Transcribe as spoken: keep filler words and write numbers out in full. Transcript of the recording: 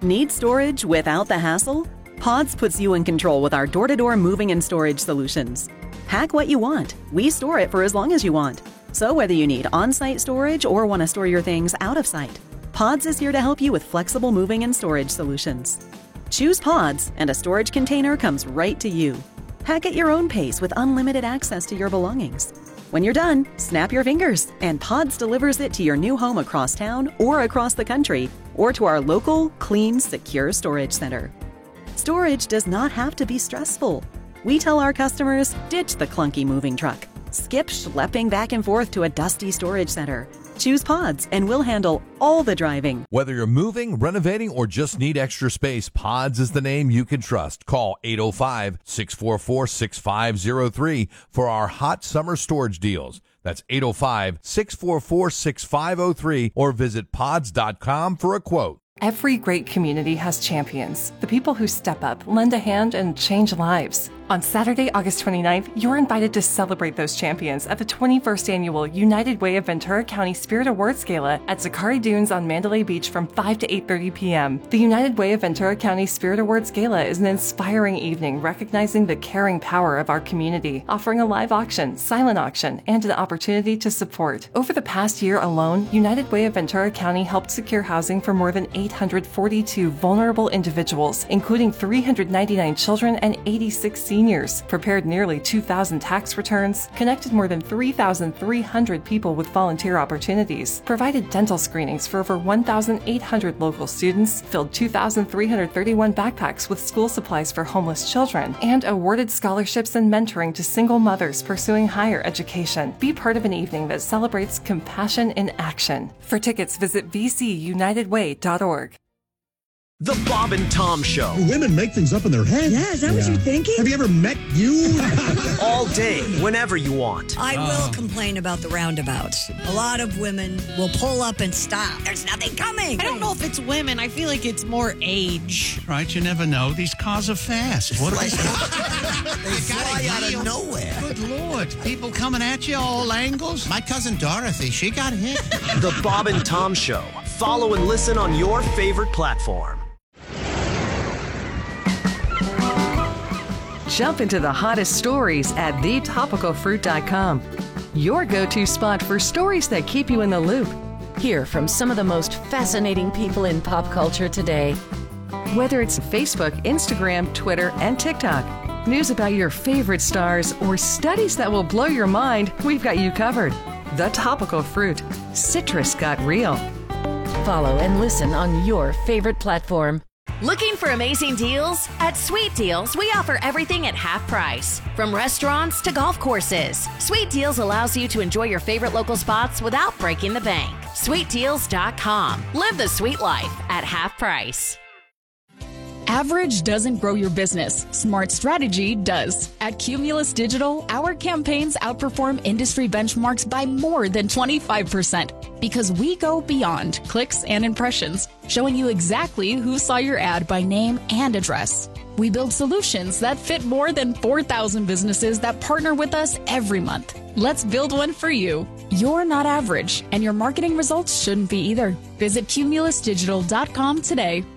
Need storage without the hassle? Pods puts you in control with our door-to-door moving and storage solutions. Pack what you want. We store it for as long as you want. So whether you need on-site storage or want to store your things out of sight, Pods is here to help you with flexible moving and storage solutions. Choose Pods, and a storage container comes right to you. Pack at your own pace with unlimited access to your belongings. When you're done, snap your fingers, and Pods delivers it to your new home across town or across the country, or to our local, clean, secure storage center. Storage does not have to be stressful. We tell our customers, ditch the clunky moving truck. Skip schlepping back and forth to a dusty storage center. Choose Pods, and we'll handle all the driving. Whether you're moving, renovating, or just need extra space, Pods is the name you can trust. Call eight oh five, six four four, six five oh three for our hot summer storage deals. That's eight oh five, six four four, six five oh three or visit pods dot com for a quote. Every great community has champions, the people who step up, lend a hand, and change lives. On Saturday, August twenty-ninth, you're invited to celebrate those champions at the twenty-first Annual United Way of Ventura County Spirit Awards Gala at Zachary Dunes on Mandalay Beach from five to eight thirty p.m. The United Way of Ventura County Spirit Awards Gala is an inspiring evening recognizing the caring power of our community, offering a live auction, silent auction, and an opportunity to support. Over the past year alone, United Way of Ventura County helped secure housing for more than eight hundred forty-two vulnerable individuals, including three hundred ninety-nine children and eighty-six seniors, prepared nearly two thousand tax returns, connected more than three thousand three hundred people with volunteer opportunities, provided dental screenings for over one thousand eight hundred local students, filled two thousand three hundred thirty-one backpacks with school supplies for homeless children, and awarded scholarships and mentoring to single mothers pursuing higher education. Be part of an evening that celebrates compassion in action. For tickets, visit v c united way dot org. The Bob and Tom Show. Women make things up in their head. Yeah, is that yeah. what you're thinking? Have you ever met you? All day, whenever you want. I will complain about the roundabouts. A lot of women will pull up and stop. There's nothing coming. I don't know if it's women. I feel like it's more age. Right, you never know. These cars are fast. What like, they fly out of nowhere. Good Lord. People coming at you all angles. My cousin Dorothy, she got hit. The Bob and Tom Show. Follow and listen on your favorite platform. Jump into the hottest stories at the topical fruit dot com. Your go-to spot for stories that keep you in the loop. Hear from some of the most fascinating people in pop culture today. Whether it's Facebook, Instagram, Twitter, and TikTok, news about your favorite stars, or studies that will blow your mind, we've got you covered. The Topical Fruit. Citrus got real. Follow and listen on your favorite platform. Looking for amazing deals? At Sweet Deals, we offer everything at half price. From restaurants to golf courses, Sweet Deals allows you to enjoy your favorite local spots without breaking the bank. sweet deals dot com. Live the sweet life at half price. Average doesn't grow your business. Smart strategy does. At Cumulus Digital, our campaigns outperform industry benchmarks by more than twenty-five percent because we go beyond clicks and impressions, showing you exactly who saw your ad by name and address. We build solutions that fit more than four thousand businesses that partner with us every month. Let's build one for you. You're not average, and your marketing results shouldn't be either. Visit cumulus digital dot com today.